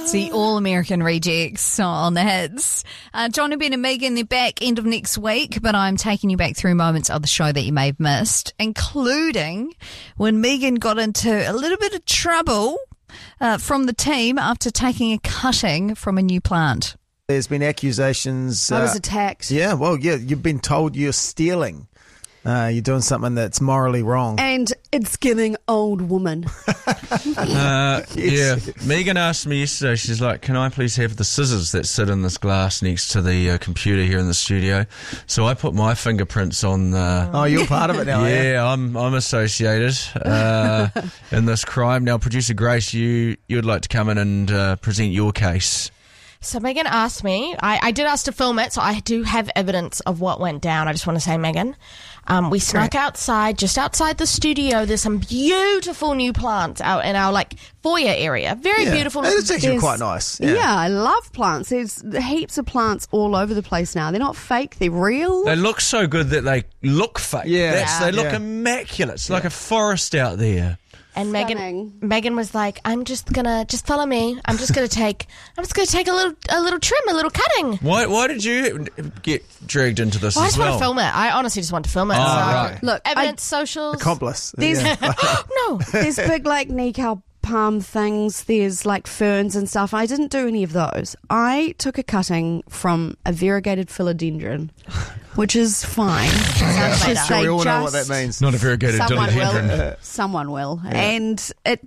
It's the All-American Rejects on the hits. Jono, Ben and Megan, they're back end of next week, but I'm taking you back through moments of the show that you may have missed, including when Megan got into a little bit of trouble from the team after taking a cutting from a new plant. There's been accusations. I was attacked. You've been told you're stealing. You're doing something that's morally wrong. And it's giving old woman. Yeah. Megan asked me yesterday, she's like, can I please have the scissors that sit in this glass next to the computer here in the studio? So I put my fingerprints on You're part of it now. Yeah, I'm associated in this crime. Now, producer Grace, you'd like to come in and present your case. So Megan asked me, I did ask to film it, so I do have evidence of what went down. I just want to say, Megan, we snuck outside, just outside the studio. There's some beautiful new plants out in our foyer area. Very beautiful. It's actually quite nice. Yeah, I love plants. There's heaps of plants all over the place now. They're not fake, they're real. They look so good that they look fake. They look immaculate. It's like a forest out there. And Stunning. Megan was like, just follow me. I'm just gonna take a little trim, a little cutting. Why did you get dragged into this I as just well? want to film it. I honestly just want to film it. Right. Look, evidence, socials. Accomplice. There's No. there's big Nikau palm things. There's ferns and stuff. I didn't do any of those. I took a cutting from a variegated philodendron, which is fine. Sounds made up. Sure, we all know what that means. Not a variegated philodendron. Someone will. And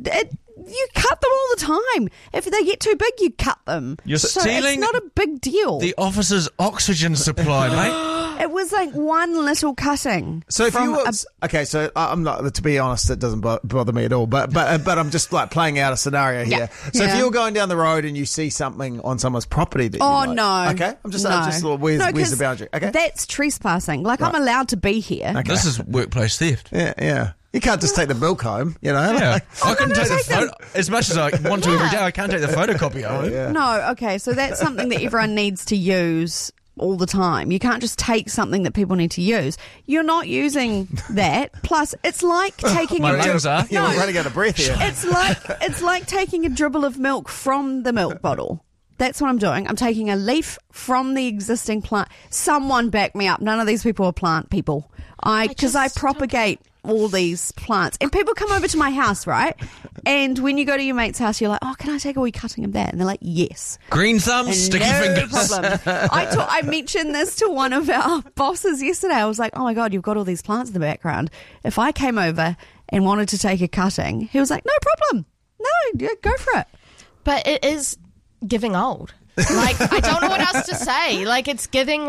you cut them all the time. If they get too big, you cut them. You're so stealing it's not a big deal. the officer's oxygen supply, mate. It was one little cutting. So if you so I'm not, to be honest, it doesn't bother me at all. But I'm just playing out a scenario here. So if you're going down the road and you see something on someone's property that you no. Okay, I'm just where's the boundary? Okay, that's trespassing. I'm allowed to be the Okay. This is workplace theft. Yeah. You can't just take the milk home, Yeah. I couldn't take the take photo. As much as I want to every day, I can't take the photocopy of it. Yeah. No, okay, so that's something that everyone needs to use all the time. You can't just take something that people need to use. You're not using that. Plus, it's like taking My lungs are. Yeah, we're running out of breath here. It's like taking a dribble of milk from the milk bottle. That's what I'm doing. I'm taking a leaf from the existing plant. Someone back me up. None of these people are plant people. Because I propagate all these plants. And people come over to my house, right? And when you go to your mate's house, you're like, oh, can I take a wee cutting of that? And they're like, yes. Green thumbs, sticky fingers. Problem. I mentioned this to one of our bosses yesterday. I was like, oh my God, you've got all these plants in the background. If I came over and wanted to take a cutting, he was like, no problem. No, go for it. But it is giving old. I don't know what else to say. It's giving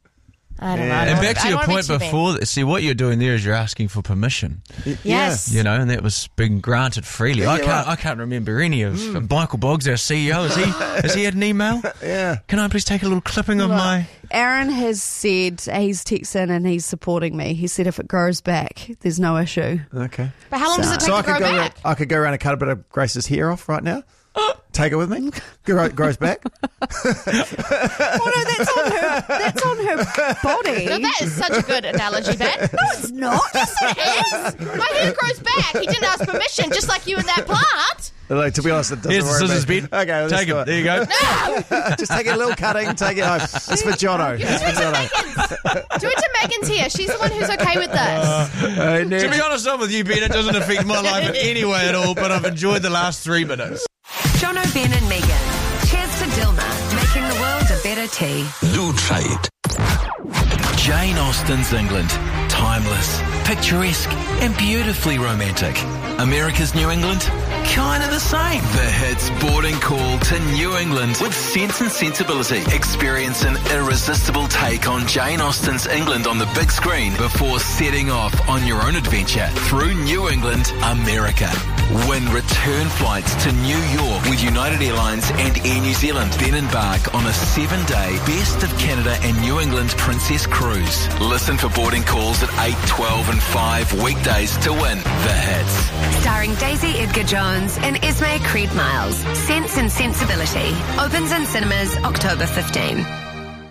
I don't know. And back to I your don't wanna point be too before, see, what you're doing there is you're asking for permission. Yes. And that was being granted freely. I can't remember any of Michael Boggs, our CEO. Has he had an email? Yeah. Can I please take a little clipping of my... Aaron has said, he's texted and he's supporting me. He said if it grows back, there's no issue. Okay. But how long does it take to grow back? I could go around and cut a bit of Grace's hair off right now. Take it with me. Grows back. Oh no, that's on her body. No, that is such a good analogy, Ben. No, it's not. Yes, it is. My hair grows back. He didn't ask permission, just like you in that plant. To be honest, it doesn't Here's the worry scissors, me. Ben. Okay, let's Take do it. it. There you go. Just take a little cutting, take it home. It's for Jono. Do it to Megan's hair. She's the one who's okay with this. To be honest, I'm with you, Ben. It doesn't affect my life in any way at all, but I've enjoyed the last 3 minutes. Jono, Ben and Megan. Cheers to Dilma, making the world a better tea. Lou Trade. Jane Austen's England. Timeless, picturesque, and beautifully romantic. America's New England? Kind of the same. The hits boarding call to New England with Sense and Sensibility. Experience an irresistible take on Jane Austen's England on the big screen before setting off on your own adventure through New England, America. Win return flights to New York with United Airlines and Air New Zealand. Then embark on a 7-day Best of Canada and New England Princess Cruise. Listen for boarding calls at 8, 12 and 5 weekdays to win the hits. Starring Daisy Edgar Jones and Esme Creed Miles. Sense and Sensibility. Opens in cinemas October 15.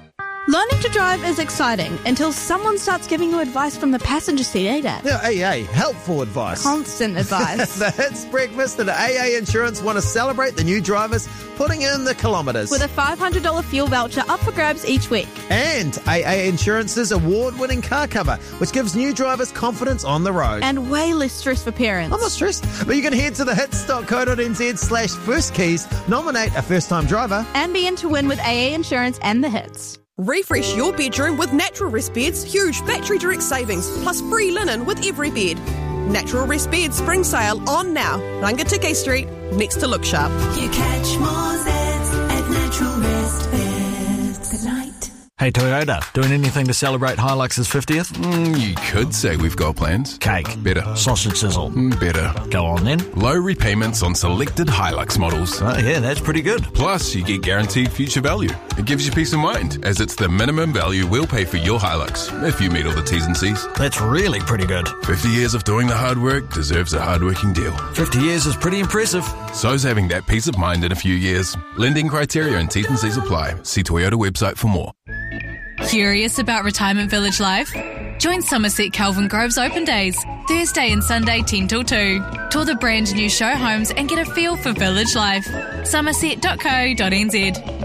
Learning to drive is exciting until someone starts giving you advice from the passenger seat, Dad? Yeah, AA, helpful advice. Constant advice. The Hits Breakfast and AA Insurance want to celebrate the new drivers putting in the kilometres. With a $500 fuel voucher up for grabs each week. And AA Insurance's award-winning car cover, which gives new drivers confidence on the road. And way less stress for parents. I'm not stressed, but you can head to thehits.co.nz/first-keys, nominate a first-time driver, and be in to win with AA Insurance and the Hits. Refresh your bedroom with Natural Rest Beds' huge factory direct savings, plus free linen with every bed. Natural Rest Beds spring sale on now. Rangitikei Street, next to Look Sharp. You catch more Zeds at Natural Rest Beds. Good night. Hey Toyota, doing anything to celebrate Hilux's 50th? You could say we've got plans. Cake. Better. Sausage sizzle. Better. Go on then. Low repayments on selected Hilux models. Oh yeah, that's pretty good. Plus, you get guaranteed future value. It gives you peace of mind, as it's the minimum value we'll pay for your Hilux, if you meet all the T's and C's. That's really pretty good. 50 years of doing the hard work deserves a hard-working deal. 50 years is pretty impressive. So's having that peace of mind in a few years. Lending criteria and T's and C's apply. See Toyota website for more. Curious about retirement village life? Join Somerset Kelvin Grove's open days, Thursday and Sunday 10 till 2. Tour the brand new show homes and get a feel for village life. somerset.co.nz.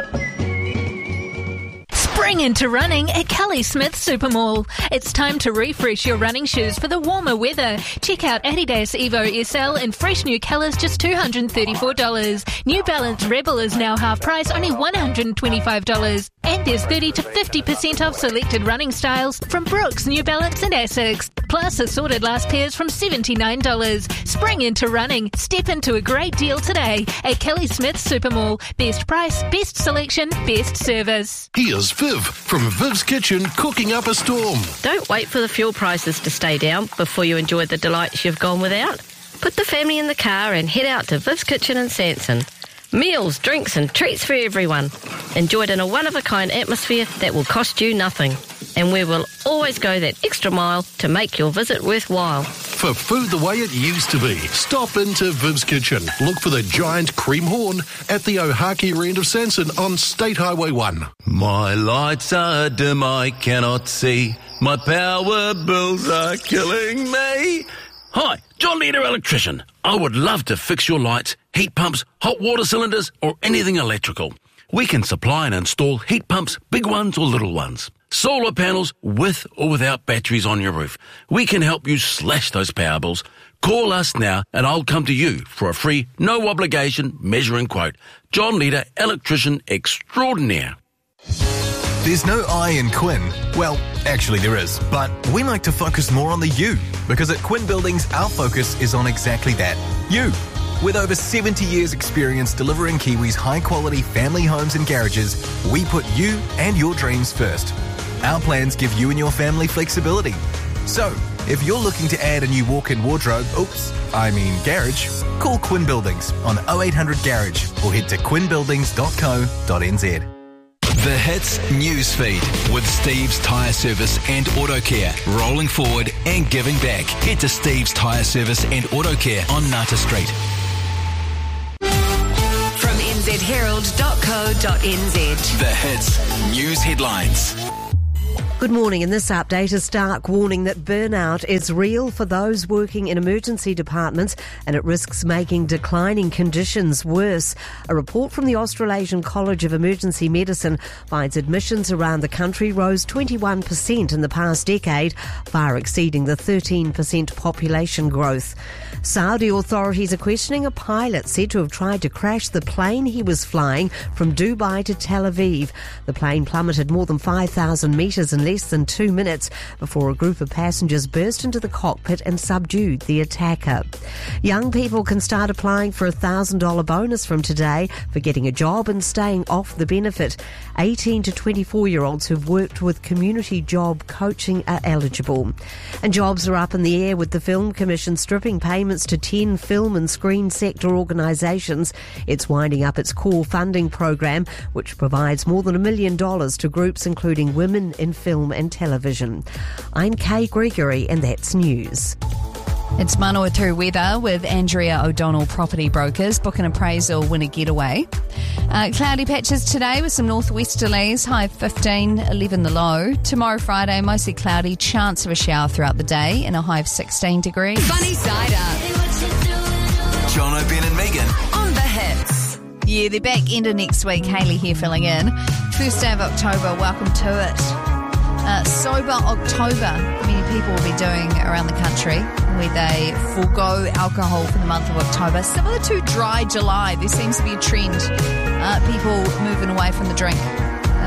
Spring into running at Kelly Smith Supermall. It's time to refresh your running shoes for the warmer weather. Check out Adidas Evo SL in fresh new colours, just $234. New Balance Rebel is now half price, only $125. And there's 30 to 50% off selected running styles from Brooks, New Balance and Asics. Plus assorted last pairs from $79. Spring into running. Step into a great deal today at Kelly Smith Supermall. Best price, best selection, best service. Here's Viv from Viv's Kitchen cooking up a storm. Don't wait for the fuel prices to stay down before you enjoy the delights you've gone without. Put the family in the car and head out to Viv's Kitchen in Sanson. Meals, drinks and treats for everyone. Enjoyed in a one-of-a-kind atmosphere that will cost you nothing. And we will always go that extra mile to make your visit worthwhile. For food the way it used to be, stop into Viv's Kitchen. Look for the giant cream horn at the Ohakea end of Sanson on State Highway 1. My lights are dim, I cannot see. My power bills are killing me. Hi, John Leader Electrician. I would love to fix your lights, heat pumps, hot water cylinders, or anything electrical. We can supply and install heat pumps, big ones or little ones. Solar panels with or without batteries on your roof. We can help you slash those power bills. Call us now and I'll come to you for a free, no obligation measuring quote. John Leader Electrician Extraordinaire. There's no I in Quinn. Well, actually there is, but we like to focus more on the you, because at Quinn Buildings, our focus is on exactly that, you. With over 70 years experience delivering Kiwis high-quality family homes and garages, we put you and your dreams first. Our plans give you and your family flexibility. So, if you're looking to add a new walk-in wardrobe, garage, call Quinn Buildings on 0800 Garage or head to quinnbuildings.co.nz. The Hits Newsfeed with Steve's Tyre Service and Auto Care. Rolling forward and giving back. Head to Steve's Tyre Service and Auto Care on Nata Street. From nzherald.co.nz. The Hits News Headlines. Good morning. In this update, a stark warning that burnout is real for those working in emergency departments and it risks making declining conditions worse. A report from the Australasian College of Emergency Medicine finds admissions around the country rose 21% in the past decade, far exceeding the 13% population growth. Saudi authorities are questioning a pilot said to have tried to crash the plane he was flying from Dubai to Tel Aviv. The plane plummeted more than 5,000 metres in less than 2 minutes before a group of passengers burst into the cockpit and subdued the attacker. Young people can start applying for a $1,000 bonus from today for getting a job and staying off the benefit. 18 to 24-year-olds who've worked with community job coaching are eligible. And jobs are up in the air with the Film Commission stripping payments to 10 film and screen sector organisations. It's winding up its core funding program, which provides more than $1 million to groups including Women in Film and Television. I'm Kay Gregory, and that's news. It's Manawatu weather with Andrea O'Donnell Property Brokers. Book an appraisal, win a getaway. Cloudy patches today with some northwesterlies, high of 15, 11 the low. Tomorrow, Friday, mostly cloudy, chance of a shower throughout the day and a high of 16 degrees. Funny Side Up. Jono, Ben and Megan. On the hits. Yeah, they're back end of next week. Hayley here filling in. First day of October, welcome to it. Sober October, many people will be doing around the country, where they forego alcohol for the month of October. Similar to Dry July, there seems to be a trend. People moving away from the drink